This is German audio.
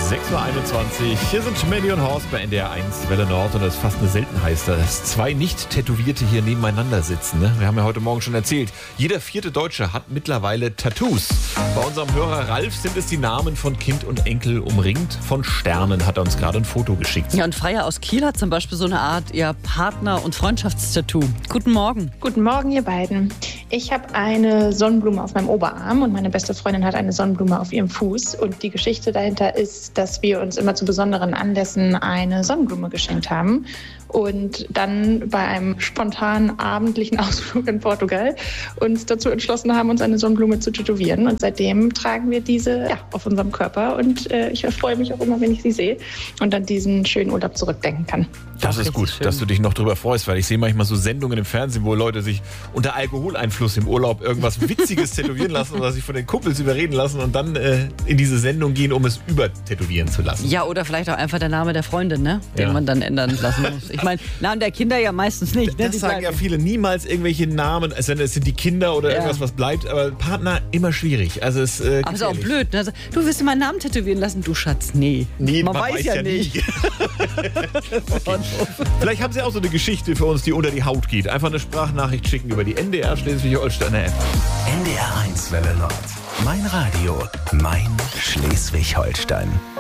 6:21 Uhr. Hier sind Melly und Horst bei NDR 1 Welle Nord und das ist fast eine Seltenheit, dass zwei Nicht-Tätowierte hier nebeneinander sitzen. Ne? Wir haben ja heute Morgen schon erzählt, jeder vierte Deutsche hat mittlerweile Tattoos. Bei unserem Hörer Ralf sind es die Namen von Kind und Enkel umringt. Von Sternen hat er uns gerade ein Foto geschickt. Ja, und Freya aus Kiel hat zum Beispiel so eine Art Partner- und Freundschaftstattoo. Guten Morgen. Guten Morgen, ihr beiden. Ich habe eine Sonnenblume auf meinem Oberarm und meine beste Freundin hat eine Sonnenblume auf ihrem Fuß. Und die Geschichte dahinter ist, dass wir uns immer zu besonderen Anlässen eine Sonnenblume geschenkt haben und dann bei einem spontanen abendlichen Ausflug in Portugal uns dazu entschlossen haben, uns eine Sonnenblume zu tätowieren. Und seitdem tragen wir diese auf unserem Körper und ich freue mich auch immer, wenn ich sie sehe und an diesen schönen Urlaub zurückdenken kann. Das ist gut, dass du dich noch drüber freust, weil ich sehe manchmal so Sendungen im Fernsehen, wo Leute sich unter Alkoholeinfluss im Urlaub irgendwas Witziges tätowieren lassen oder sich von den Kumpels überreden lassen und dann in diese Sendung gehen, um es übertätowieren zu lassen. Ja, oder vielleicht auch einfach der Name der Freundin, ne? Den Ja. man dann ändern lassen muss. Ich meine, Namen der Kinder ja meistens nicht. Ne? Das sagen ja viele, niemals irgendwelche Namen, es sind die Kinder oder irgendwas, was bleibt, aber Partner immer schwierig. Also es Aber ist auch blöd, ne? Du willst dir meinen Namen tätowieren lassen? Du Schatz, nee. Man weiß ja nicht. Okay. Vielleicht haben Sie auch so eine Geschichte für uns, die unter die Haut geht. Einfach eine Sprachnachricht schicken über die NDR Schleswig-Holsteiner App. NDR 1 Welle Nord. Mein Radio, mein Schleswig-Holstein.